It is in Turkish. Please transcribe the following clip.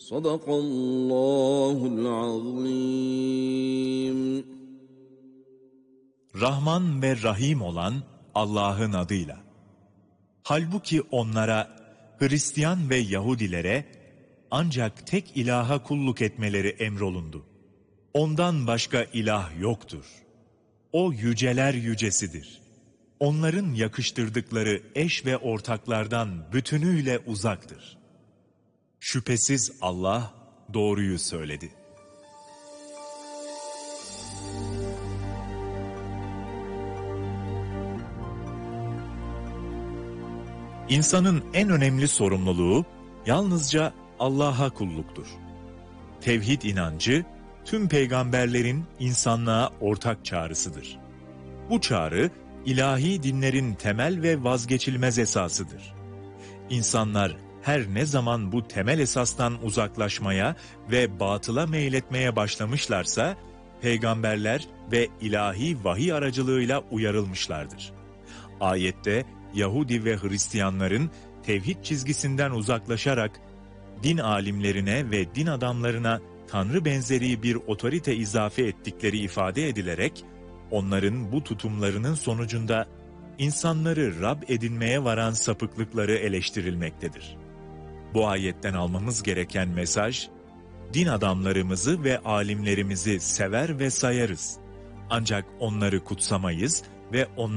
Sadakallahul azim. Rahman ve Rahim olan Allah'ın adıyla. Halbuki onlara, Hristiyan ve Yahudilere ancak tek ilaha kulluk etmeleri emrolundu. Ondan başka ilah yoktur. O yüceler yücesidir. Onların yakıştırdıkları eş ve ortaklardan bütünüyle uzaktır. Şüphesiz Allah doğruyu söyledi. İnsanın en önemli sorumluluğu yalnızca Allah'a kulluktur. Tevhid inancı, tüm peygamberlerin insanlığa ortak çağrısıdır. Bu çağrı, ilahi dinlerin temel ve vazgeçilmez esasıdır. İnsanlar her ne zaman bu temel esastan uzaklaşmaya ve batıla meyletmeye başlamışlarsa, peygamberler ve ilahi vahiy aracılığıyla uyarılmışlardır. Ayette, Yahudi ve Hristiyanların tevhid çizgisinden uzaklaşarak, din alimlerine ve din adamlarına Tanrı benzeri bir otorite izafe ettikleri ifade edilerek, onların bu tutumlarının sonucunda insanları Rab edinmeye varan sapıklıkları eleştirilmektedir. Bu ayetten almamız gereken mesaj, din adamlarımızı ve alimlerimizi sever ve sayarız. Ancak onları kutsamayız ve onları